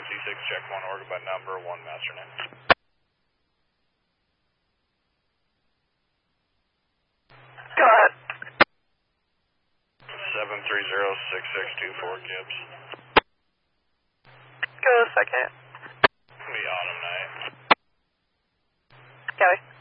check 1, order by number, 1 master name. Go ahead. 730-6624 Gibbs. Go second. The Autumn Night. Kelly.